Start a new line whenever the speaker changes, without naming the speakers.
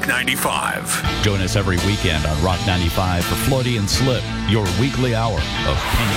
Rock 95.
Join us every weekend on Rock 95 for Floaty and Slip, your weekly hour of Penny